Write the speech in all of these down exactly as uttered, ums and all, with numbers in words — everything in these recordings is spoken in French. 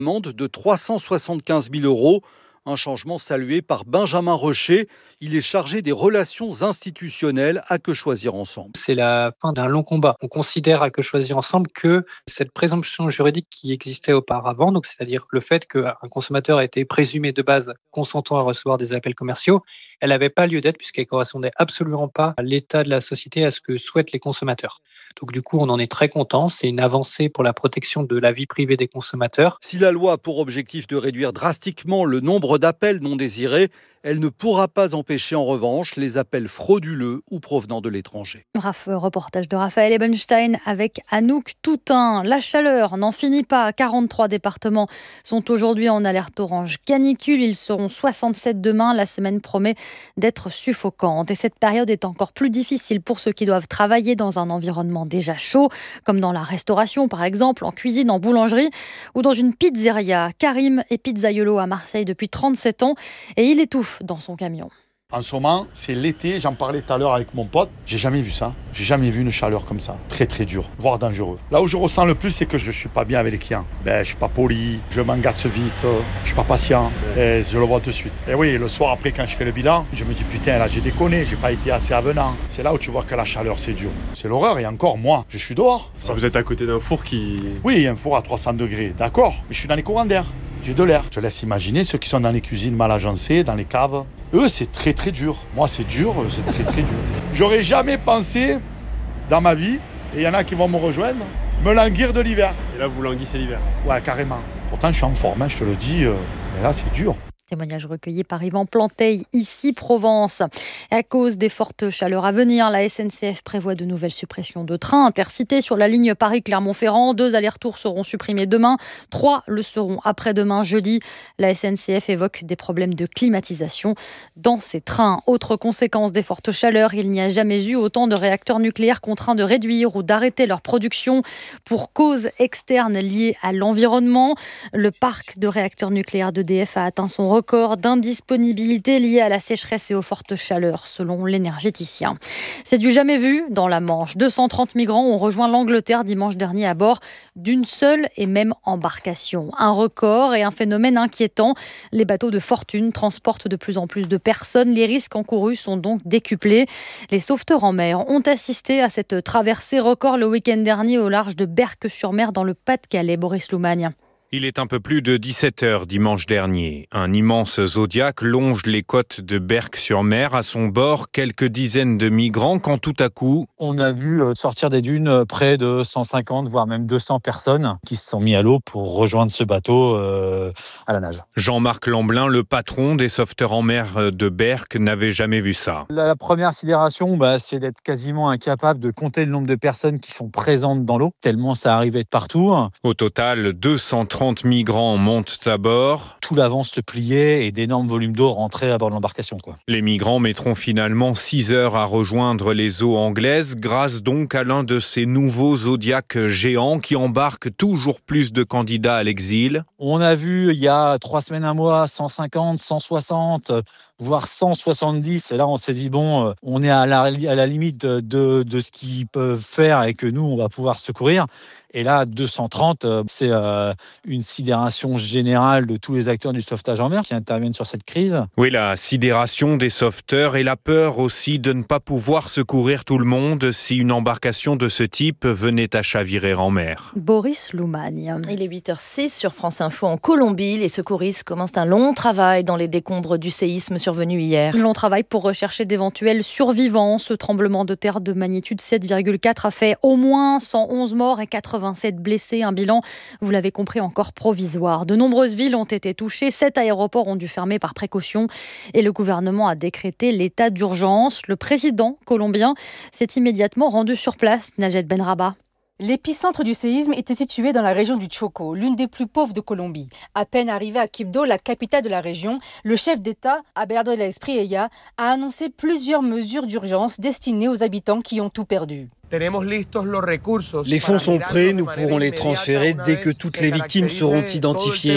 Amende de trois cent soixante-quinze mille euros. Un changement salué par Benjamin Rocher. Il est chargé des relations institutionnelles à Que Choisir Ensemble. C'est la fin d'un long combat. On considère à Que Choisir Ensemble que cette présomption juridique qui existait auparavant, donc c'est-à-dire le fait qu'un consommateur a été présumé de base consentant à recevoir des appels commerciaux, elle n'avait pas lieu d'être puisqu'elle ne correspondait absolument pas à l'état de la société, à ce que souhaitent les consommateurs. Donc du coup, on en est très content. C'est une avancée pour la protection de la vie privée des consommateurs. Si la loi a pour objectif de réduire drastiquement le nombre d'appels non désirés, elle ne pourra pas empêcher en revanche les appels frauduleux ou provenant de l'étranger. Raf, reportage de Raphaël Ebenstein avec Anouk Toutain. La chaleur n'en finit pas. quarante-trois départements sont aujourd'hui en alerte orange canicule. Ils seront soixante-sept demain. La semaine promet d'être suffocante. Et cette période est encore plus difficile pour ceux qui doivent travailler dans un environnement déjà chaud, comme dans la restauration par exemple, en cuisine, en boulangerie ou dans une pizzeria. Karim est pizzaiolo à Marseille depuis trente-sept ans et il étouffe dans son camion. En ce moment, c'est l'été, j'en parlais tout à l'heure avec mon pote. J'ai jamais vu ça. J'ai jamais vu une chaleur comme ça. Très très dur, voire dangereux. Là où je ressens le plus, c'est que je ne suis pas bien avec les clients. Ben, je suis pas poli, je m'engage vite, je suis pas patient. Et je le vois tout de suite. Et oui, le soir après, quand je fais le bilan, je me dis putain, là j'ai déconné, j'ai pas été assez avenant. C'est là où tu vois que la chaleur c'est dur. C'est l'horreur. Et encore, moi, je suis dehors. Ça... Vous êtes à côté d'un four qui... Oui, un four à trois cents degrés, d'accord. Mais je suis dans les courants d'air. J'ai de l'air. Je te laisse imaginer ceux qui sont dans les cuisines mal agencées, dans les caves. Eux, c'est très très dur. Moi, c'est dur, c'est très très dur. J'aurais jamais pensé dans ma vie, et il y en a qui vont me rejoindre, me languir de l'hiver. Et là, vous languissez l'hiver? Ouais, carrément. Pourtant, je suis en forme, hein, je te le dis. Euh, mais là, c'est dur. Témoignage recueilli par Yvan Planteil, ici Provence. À cause des fortes chaleurs à venir, la S N C F prévoit de nouvelles suppressions de trains intercités sur la ligne Paris-Clermont-Ferrand. Deux allers-retours seront supprimés demain, trois le seront après-demain, jeudi. La S N C F évoque des problèmes de climatisation dans ces trains. Autre conséquence des fortes chaleurs, il n'y a jamais eu autant de réacteurs nucléaires contraints de réduire ou d'arrêter leur production pour causes externes liées à l'environnement. Le parc de réacteurs nucléaires d'E D F a atteint son record record d'indisponibilité lié à la sécheresse et aux fortes chaleurs, selon l'énergéticien. C'est du jamais vu dans la Manche. deux cent trente migrants ont rejoint l'Angleterre dimanche dernier à bord d'une seule et même embarcation. Un record et un phénomène inquiétant. Les bateaux de fortune transportent de plus en plus de personnes. Les risques encourus sont donc décuplés. Les sauveteurs en mer ont assisté à cette traversée record le week-end dernier au large de Berck-sur-Mer dans le Pas-de-Calais. Boris Loumagne. Il est un peu plus de dix-sept heures dimanche dernier. Un immense Zodiac longe les côtes de Berck-sur-Mer. À son bord, quelques dizaines de migrants quand tout à coup... On a vu sortir des dunes près de cent cinquante, voire même deux cents personnes qui se sont mis à l'eau pour rejoindre ce bateau euh, à la nage. Jean-Marc Lamblin, le patron des sauveteurs en mer de Berck, n'avait jamais vu ça. La première sidération, bah, c'est d'être quasiment incapable de compter le nombre de personnes qui sont présentes dans l'eau, tellement ça arrivait de partout. Au total, deux cent trente migrants montent à bord. Tout l'avant se pliait et d'énormes volumes d'eau rentraient à bord de l'embarcation, quoi. Les migrants mettront finalement six heures à rejoindre les eaux anglaises, grâce donc à l'un de ces nouveaux Zodiacs géants qui embarquent toujours plus de candidats à l'exil. On a vu il y a trois semaines, un mois, cent cinquante, cent soixante, voire cent soixante-dix. Et là, on s'est dit, bon, on est à la, à la limite de, de ce qu'ils peuvent faire et que nous, on va pouvoir secourir. Et là, deux cent trente, c'est euh, une sidération générale de tous les acteurs du sauvetage en mer qui interviennent sur cette crise. Oui, la sidération des sauveteurs et la peur aussi de ne pas pouvoir secourir tout le monde si une embarcation de ce type venait à chavirer en mer. Boris Loumagne. Il est huit heures six sur France Info en Colombie. Les secouristes commencent un long travail dans les décombres du séisme survenu hier. Long travail pour rechercher d'éventuels survivants. Ce tremblement de terre de magnitude sept virgule quatre a fait au moins cent onze morts et quatre-vingt-sept blessés. Un bilan, vous l'avez compris, encore provisoire. De nombreuses villes ont été touchées. Sept aéroports ont dû fermer par précaution. Et le gouvernement a décrété l'état d'urgence. Le président colombien s'est immédiatement rendu sur place. Najed Benrabah. L'épicentre du séisme était situé dans la région du Chocó, l'une des plus pauvres de Colombie. À peine arrivé à Quibdó, la capitale de la région, le chef d'État, Abelardo de la Espriella, a annoncé plusieurs mesures d'urgence destinées aux habitants qui ont tout perdu. Les fonds sont prêts, nous pourrons les transférer dès que toutes les victimes seront identifiées.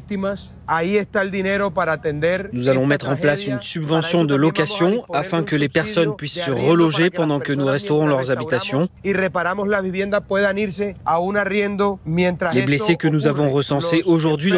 Nous allons mettre en place une subvention de location afin que les personnes puissent se reloger pendant que nous restaurons leurs habitations. Les blessés que nous avons recensés aujourd'hui